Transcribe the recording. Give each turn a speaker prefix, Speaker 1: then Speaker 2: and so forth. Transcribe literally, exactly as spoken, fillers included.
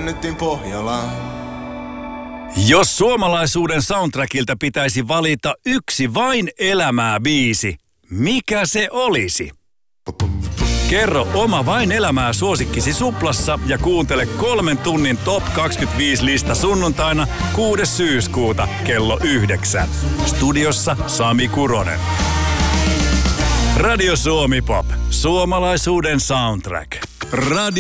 Speaker 1: lennettiin Pohjolaan.
Speaker 2: Jos suomalaisuuden soundtrackilta pitäisi valita yksi vain elämää biisi, mikä se olisi? Kerro oma vain elämää suosikkisi Suplassa ja kuuntele kolmen tunnin Top kaksikymmentäviisi-lista sunnuntaina kuudes syyskuuta kello yhdeksän. Studiossa Sami Kuronen. Radio Suomi Pop. Suomalaisuuden soundtrack. Radio